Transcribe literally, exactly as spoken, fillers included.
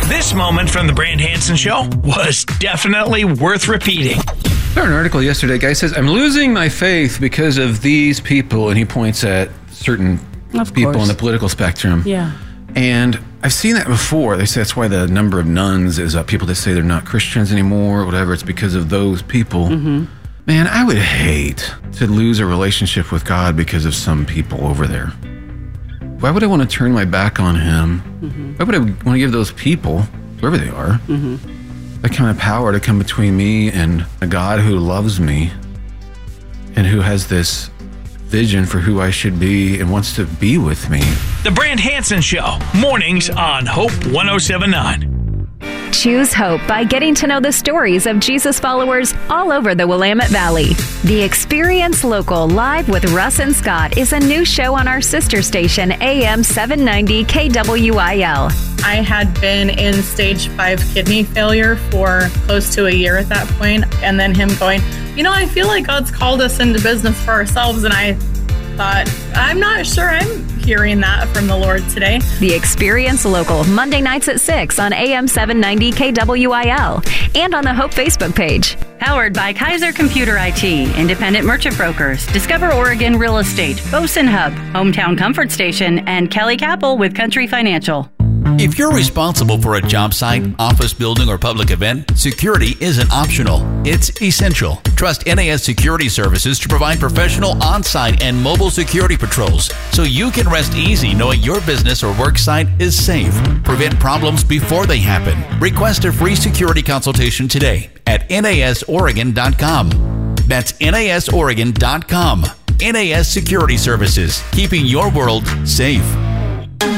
This moment from the Brand Hansen Show was definitely worth repeating. I read an article yesterday. A guy says, I'm losing my faith because of these people. And he points at certain Of people course. on the political spectrum. Yeah. And I've seen that before. They say that's why the number of nuns is up. People that say they're not Christians anymore or whatever. It's because of those people. Mm-hmm. Man, I would hate to lose a relationship with God because of some people over there. Why would I want to turn my back on him? Mm-hmm. Why would I want to give those people, whoever they are, mm-hmm. that kind of power to come between me and a God who loves me and who has this vision for who I should be and wants to be with me? The Brand Hansen Show, mornings on Hope one oh seven point nine. Choose hope by getting to know the stories of Jesus followers all over the Willamette Valley. The Experience Local Live with Russ and Scott is a new show on our sister station, A M seven ninety K W I L. I had been in stage five kidney failure for close to a year at that point, and then him going, you know, I feel like God's called us into business for ourselves, and I thought, I'm not sure I'm hearing that from the Lord today. The Experience Local, Monday nights at six on A M seven ninety K W I L and on the Hope Facebook page. Powered by Kaiser Computer I T, Independent Merchant Brokers, Discover Oregon Real Estate, Bosun Hub, Hometown Comfort Station, and Kelly Capel with Country Financial. If you're responsible for a job site, office building, or public event, security isn't optional. It's essential. Trust N A S Security Services to provide professional on-site and mobile security patrols so you can rest easy knowing your business or work site is safe. Prevent problems before they happen. Request a free security consultation today at N A S Oregon dot com. That's N A S Oregon dot com. N A S Security Services, keeping your world safe.